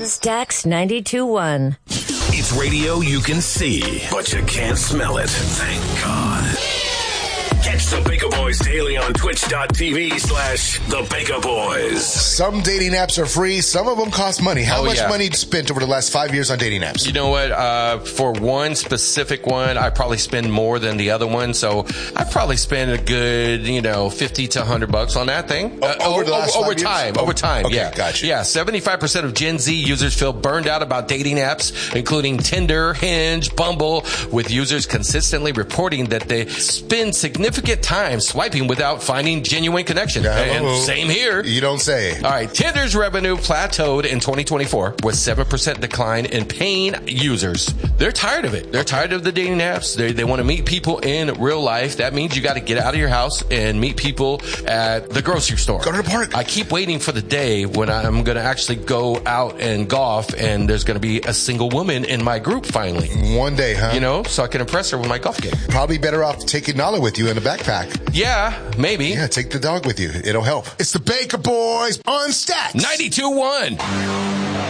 Stax 92.1. It's radio you can see, but you can't smell it. Thank God. Catch the Baker Boys daily on twitch.tv/the Baker Boys. Some dating apps are free. Some of them cost money. How much money you spent over the last 5 years on dating apps? You know what? For one specific one, I probably spend more than the other one. So I probably spend a good, $50 to $100 on that thing. Over the last 5 years? Over time. Okay, yeah. gotcha. Yeah, 75% of Gen Z users feel burned out about dating apps, including Tinder, Hinge, Bumble, with users consistently reporting that they spend significant time swiping without finding genuine connection. And same here. You don't say. All right. Tinder's revenue plateaued in 2024 with 7% decline in paying users. They're tired of it. They're tired of the dating apps. They want to meet people in real life. That means you got to get out of your house and meet people at the grocery store. Go to the park. I keep waiting for the day when I'm going to actually go out and golf and there's going to be a single woman in my group finally. One day, huh? So I can impress her with my golf game. Probably better off taking Nala with you in a backpack. Yeah, maybe. Yeah, take the dog with you. It'll help. It's the Baker Boys on Stax 92.1.